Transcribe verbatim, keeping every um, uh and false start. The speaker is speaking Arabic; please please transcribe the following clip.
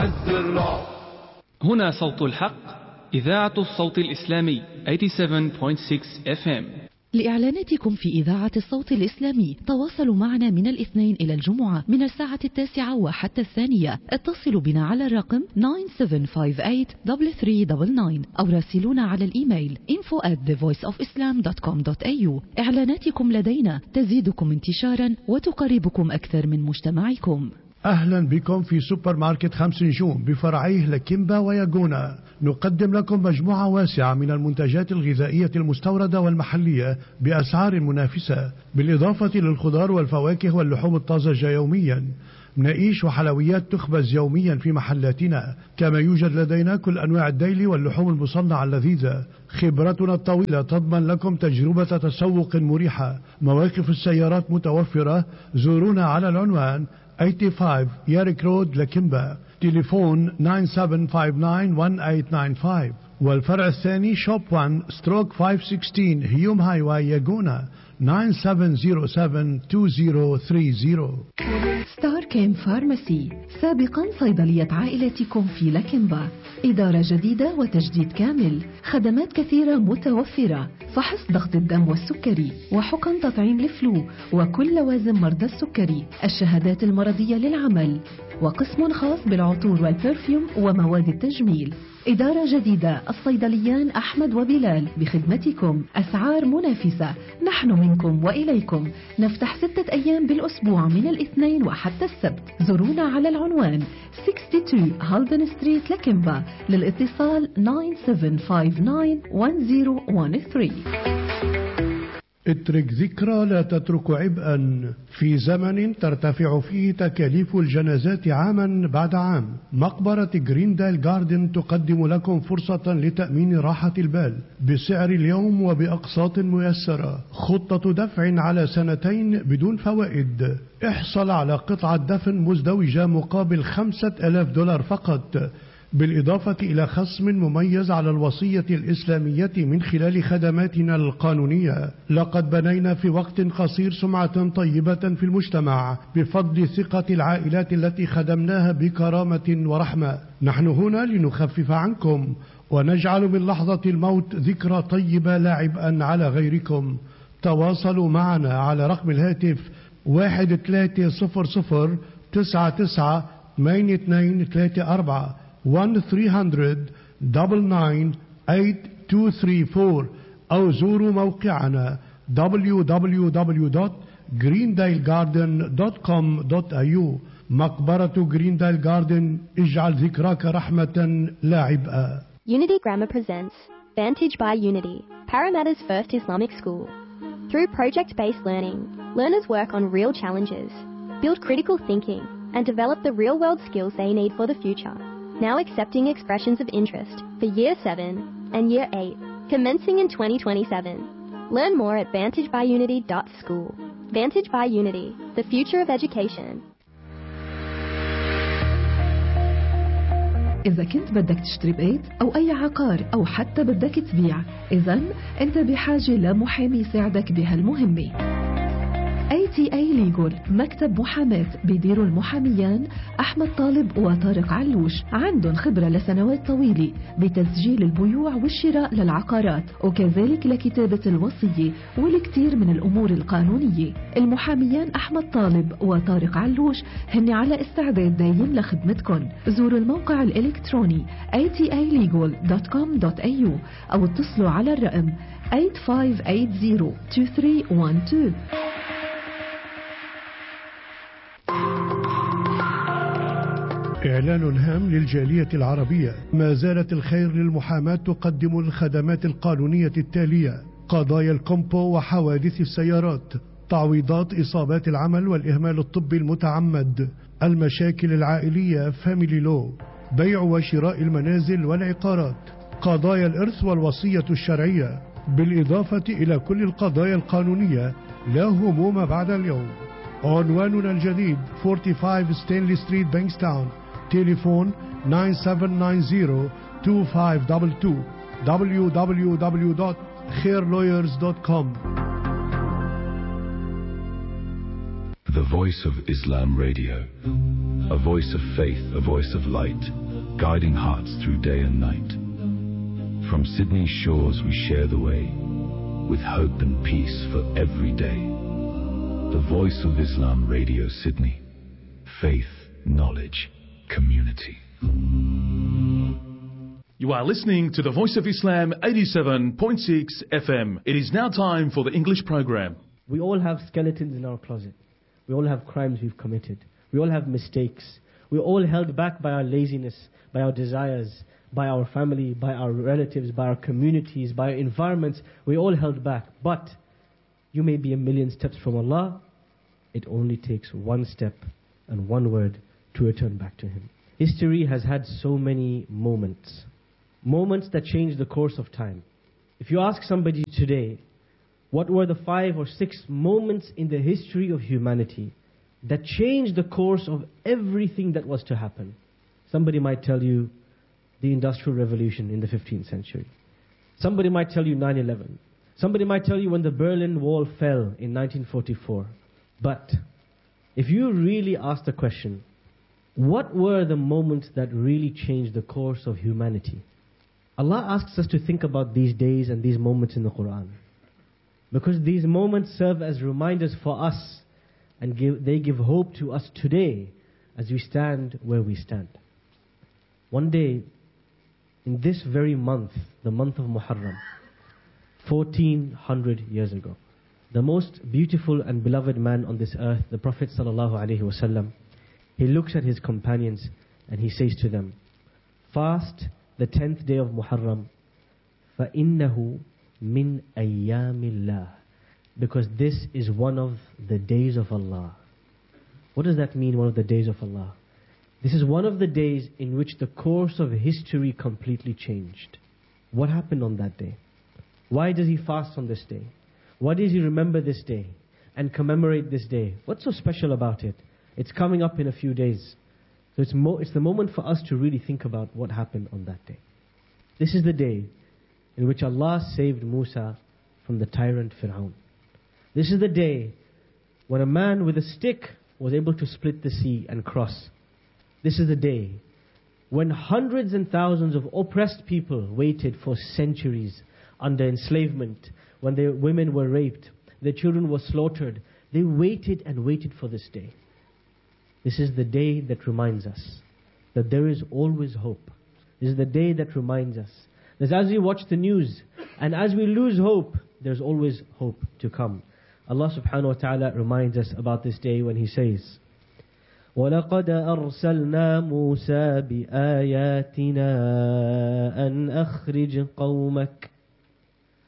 عز الرعب. هنا صوت الحق، إذاعة الصوت الإسلامي ثمانية وثمانين فاصلة ستة إف إم. لإعلاناتكم في إذاعة الصوت الإسلامي تواصلوا معنا من الاثنين إلى الجمعة من الساعة التاسعة وحتى الثانية. اتصلوا بنا على الرقم تسعة سبعة خمسة ثمانية ثلاثة ثلاثة تسعة تسعة أو راسلونا على الإيميل info at the voice of islam dot com dot a u. إعلاناتكم لدينا تزيدكم انتشارا وتقربكم أكثر من مجتمعكم. أهلا بكم في سوبر ماركت خمس نجوم بفرعيه لكيمبا وياغونا. نقدم لكم مجموعة واسعة من المنتجات الغذائية المستوردة والمحلية بأسعار منافسة، بالإضافة للخضار والفواكه واللحوم الطازجة يوميا. مناقيش وحلويات تخبز يوميا في محلاتنا، كما يوجد لدينا كل أنواع الديلي واللحوم المصنعة اللذيذة. خبرتنا الطويلة تضمن لكم تجربة تسوق مريحة. مواقف السيارات متوفرة. زورونا على العنوان ثمانية وثمانين ياريك رود لكيمبا. تليفون تسعة سبعة خمسة تسعة واحد ثمانية تسعة خمسة. والفرع الثاني شوب واحد ستروك خمسمية وستة عشر هيوم هاي واي ياغونا تسعة سبعة صفر سبعة اثنين صفر ثلاثين. ستار كيم فارماسي، سابقا صيدلية عائلتكم في لكيمبا. إدارة جديدة وتجديد كامل، خدمات كثيرة متوفرة، فحص ضغط الدم والسكري، وحقن تطعيم لفلو وكل لوازم مرضى السكري، الشهادات المرضية للعمل، وقسم خاص بالعطور والبرفيوم ومواد التجميل. إدارة جديدة، الصيدليان أحمد وبلال بخدمتكم، أسعار منافسة. نحن منكم وإليكم. نفتح ستة أيام بالأسبوع من الاثنين وحتى السبت. زورونا على العنوان اثنين وستين هالدن ستريت لكيمبا. للاتصال تسعة سبعة خمسة تسعة واحد صفر واحد ثلاثة. اترك ذكرى لا تترك عبئا. في زمن ترتفع فيه تكاليف الجنازات عاما بعد عام، مقبرة جريندايل جاردن تقدم لكم فرصة لتأمين راحة البال بسعر اليوم وبأقساط ميسرة. خطة دفع على سنتين بدون فوائد. احصل على قطعة دفن مزدوجة مقابل خمسة آلاف دولار فقط، بالإضافة إلى خصم مميز على الوصية الإسلامية من خلال خدماتنا القانونية. لقد بنينا في وقت قصير سمعة طيبة في المجتمع بفضل ثقة العائلات التي خدمناها بكرامة ورحمة. نحن هنا لنخفف عنكم ونجعل من لحظة الموت ذكرى طيبة لا عبئا على غيركم. تواصلوا معنا على رقم الهاتف واحد ثلاثة صفر صفر تسعة تسعة ثمانية اثنين ثلاثة أربعة واحد ثلاثمية تسعة تسعة ثمانية اثنين ثلاثة أربعة أو زوروا موقعنا دبليو دبليو دبليو دوت جريندايل جاردن دوت كوم دوت إيه يو. مقبرة جريندايل جاردن، اجعل ذكراك رحمة لا عبئا. Unity Grammar presents Vantage by Unity, Parramatta's first Islamic school. Through project-based learning, learners work on real challenges, build critical thinking, and develop the real-world skills they need for the future. Now accepting expressions of interest for Year seven and Year eight, commencing in twenty twenty-seven. Learn more at vantage by unity dot school. Vantage by Unity, the future of education. إذا كنت بدك تشتري بيت أو أي عقار أو حتى بدك تبيع، إذن أنت بحاجة لمحامي يساعدك بهالمهمة. إيه تي إيه Legal، مكتب محاماة بيديروا المحاميان أحمد طالب وطارق علوش. عندهم خبرة لسنوات طويلة بتسجيل البيوع والشراء للعقارات، وكذلك لكتابة الوصية والكثير من الأمور القانونية. المحاميان أحمد طالب وطارق علوش هن على استعداد دايم لخدمتكم. زوروا الموقع الإلكتروني إيه تي إيه ليجل دوت كوم دوت إيه يو أو اتصلوا على الرقم ثمانية خمسة ثمانية صفر اثنين ثلاثة واحد اثنين. إعلان هام للجالية العربية. ما زالت الخير للمحاماة تقدم الخدمات القانونية التالية: قضايا الكومبو وحوادث السيارات، تعويضات إصابات العمل والإهمال الطبي المتعمد، المشاكل العائلية فاميلي لو، بيع وشراء المنازل والعقارات، قضايا الإرث والوصية الشرعية، بالإضافة إلى كل القضايا القانونية لا هموم بعد اليوم. عنواننا الجديد خمسة وأربعين ستانلي ستريت بانكستاون. تليفون تسعة سبعة تسعة صفر اثنين خمسة اثنين اثنين. دبليو دبليو دبليو دوت خير لويرز دوت كوم. The Voice of Islam Radio. A voice of faith, a voice of light, guiding hearts through day and night. From Sydney's shores we share the way, with hope and peace for every day. The Voice of Islam Radio Sydney. Faith, knowledge, community. You are listening to the Voice of Islam eighty-seven point six F M. It is now time for the English program. We all have skeletons in our closet. We all have crimes we've committed. We all have mistakes. We're all held back by our laziness, by our desires, by our family, by our relatives, by our communities, by our environments. We're all held back. But you may be a million steps from Allah. It only takes one step and one word to return back to Him. History has had so many moments. Moments that change the course of time. If you ask somebody today, what were the five or six moments in the history of humanity that changed the course of everything that was to happen? Somebody might tell you the Industrial Revolution in the fifteenth century. Somebody might tell you nine eleven. Somebody might tell you when the Berlin Wall fell in nineteen forty-four. But if you really ask the question, what were the moments that really changed the course of humanity? Allah asks us to think about these days and these moments in the Quran. Because these moments serve as reminders for us, and give, they give hope to us today as we stand where we stand. One day, in this very month, the month of Muharram, fourteen hundred years ago, the most beautiful and beloved man on this earth, the Prophet sallallahu alaihi wasallam, he looks at his companions and he says to them, fast the tenth day of Muharram, فَإِنَّهُ مِنْ أَيَّامِ اللَّهِ, because this is one of the days of Allah. What does that mean, one of the days of Allah? This is one of the days in which the course of history completely changed. What happened on that day? Why does he fast on this day? Why does he remember this day and commemorate this day? What's so special about it? It's coming up in a few days. So it's, mo- it's the moment for us to really think about what happened on that day. This is the day in which Allah saved Musa from the tyrant Fir'aun. This is the day when a man with a stick was able to split the sea and cross. This is the day when hundreds and thousands of oppressed people waited for centuries under enslavement, when their women were raped, their children were slaughtered. They waited and waited for this day. This is the day that reminds us that there is always hope. This is the day that reminds us that as we watch the news and as we lose hope, there's always hope to come. Allah subhanahu wa ta'ala reminds us about this day when He says, وَلَقَدْ أَرْسَلْنَا مُوسَى بِآيَاتِنَا أَنْ أَخْرِجْ قَوْمَكَ